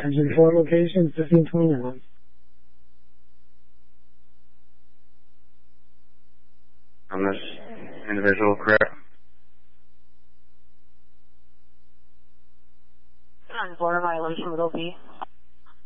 Engine 4 location, 1521. On this individual, correct? On border violation with OP.